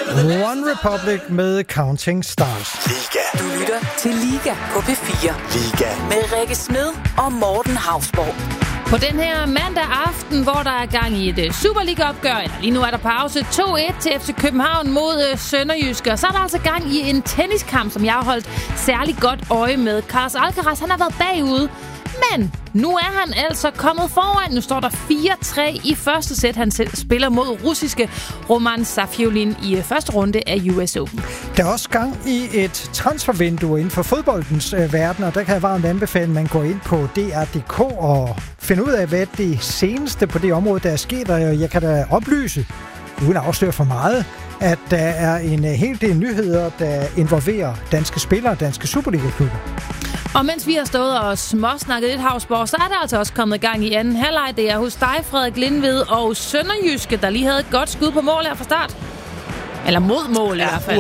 One Republic med Counting Stars. Liga. Du lytter til Liga på P4. Liga. Med Rikke Smed og Morten Hausborg. På den her mandag aften, hvor der er gang i et Superliga-opgør, eller lige nu er der pause, 2-1 til FC København mod Sønderjyske. Og så er der altså gang i en tenniskamp, som jeg har holdt særlig godt øje med. Carlos Alcaraz, han har været bagud, men nu er han altså kommet foran. Nu står der 4-3 i første sæt. Han selv spiller mod russiske Roman Safiullin i første runde af US Open. Der er også gang i et transfervindue inden for fodboldens verden, og der kan jeg varmt anbefale, at man går ind på DR.dk og finder ud af, hvad det seneste på det område, der er sket. Og jeg kan da oplyse, uden at afsløre for meget, at der er en hel del nyheder, der involverer danske spillere og danske Superliga-klubber. Og mens vi har stået og småsnakket lidt, Hausborg, så er der altså også kommet gang i anden halvleg. Det er hos dig, Frederik Lindved, og Sønderjyske, der lige havde et godt skud på mål her fra start. Eller mod mål i hvert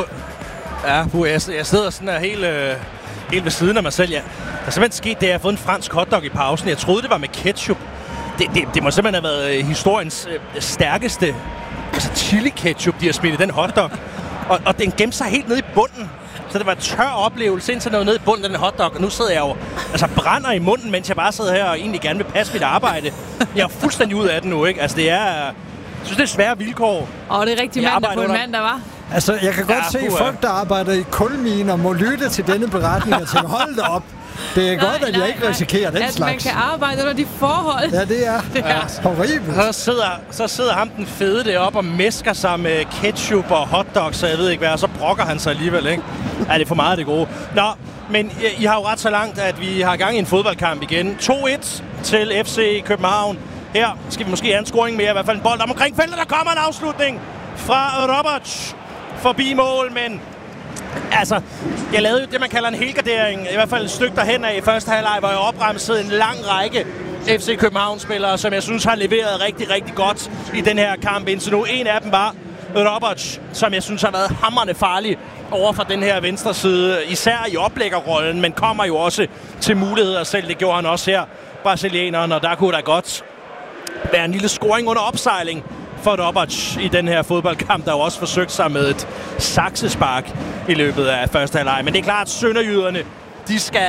fald. Jeg sidder sådan her helt ved siden af mig selv. Ja. Der er simpelthen sket det, at jeg har fået en fransk hotdog i pausen. Jeg troede, det var med ketchup. Det må simpelthen have været historiens stærkeste chili ketchup, de har smidt i den hotdog. Og den gemte sig helt nede i bunden. Så det var en tør oplevelse, indtil noget ned i bunden af den hotdog. Og nu sidder jeg jo brænder i munden, mens jeg bare sidder her og egentlig gerne vil passe mit arbejde. Jeg er fuldstændig ud af den nu, ikke? Altså, det er... Jeg synes, det er svære vilkår. Det er rigtig mandag på en mandag, hva'? Altså, jeg kan godt se folk, der arbejder i kulminer, må lytte til denne beretning og tænke, hold da op. Det er godt, at jeg ikke risikerer den slags. At man kan arbejde under de forhold. Ja, det er horribelt. Så sidder ham den fede deroppe og mæsker sig med ketchup og hotdogs, så jeg ved ikke hvad, og så brokker han sig alligevel, ikke? Ja, det er for meget det gode. Nå, men I har jo ret så langt, at vi har gang i en fodboldkamp igen. 2-1 til FC København. Her skal vi måske have en scoring mere, i hvert fald en bold omkring feltet. Der kommer en afslutning fra Roberts forbi mål, men... Altså, jeg lavede jo det, man kalder en helgardering, i hvert fald et stykke derhen af i første halvleg, hvor jeg opremsede en lang række FC København-spillere, som jeg synes har leveret rigtig, rigtig godt i den her kamp indtil nu. En af dem var Roberts, som jeg synes har været hamrende farlig over for den her venstre side, især i oplæggerrollen, men kommer jo også til muligheder selv. Det gjorde han også her, brasilianeren, og der kunne der godt være en lille scoring under opsejling for Roberts i den her fodboldkamp, der jo også forsøgt sig med et saksespark i løbet af første halvleg. Men det er klart, at sønderjyderne, de skal...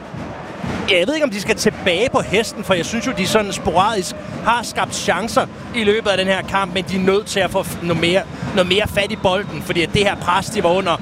Jeg ved ikke, om de skal tilbage på hesten, for jeg synes jo, de sådan sporadisk har skabt chancer i løbet af den her kamp, men de er nødt til at få noget mere fat i bolden, fordi det her pres, de var under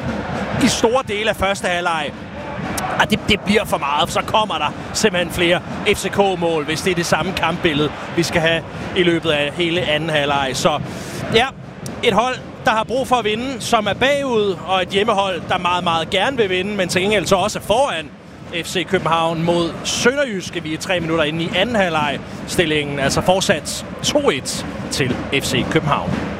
i store dele af første halvleg, og det bliver for meget, så kommer der simpelthen flere FCK-mål, hvis det er det samme kampbillede, vi skal have i løbet af hele anden halvleg. Så ja, et hold, der har brug for at vinde, som er bagud, og et hjemmehold, der meget, meget gerne vil vinde, men til gengæld så også er foran FC København mod Sønderjyske. Vi er 3 minutter inde i anden halvleg stillingen, altså fortsat 2-1 til FC København.